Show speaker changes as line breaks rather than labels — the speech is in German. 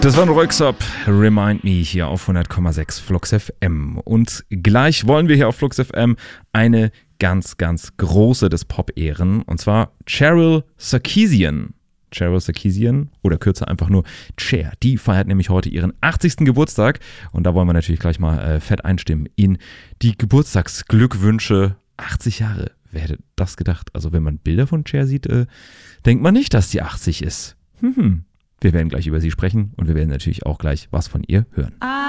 Das war ein Röyksopp, Remind Me hier auf 100,6 Flux FM. Und gleich wollen wir hier auf Flux FM eine ganz, ganz große des Pop ehren. Und zwar Cheryl Sarkeesian. Cheryl Sarkeesian oder kürzer einfach nur Cher. Die feiert nämlich heute ihren 80. Geburtstag. Und da wollen wir natürlich gleich mal fett einstimmen in die Geburtstagsglückwünsche. 80 Jahre, wer hätte das gedacht? Also wenn man Bilder von Cher sieht, denkt man nicht, dass die 80 ist. Wir werden gleich über sie sprechen und wir werden natürlich auch gleich was von ihr hören.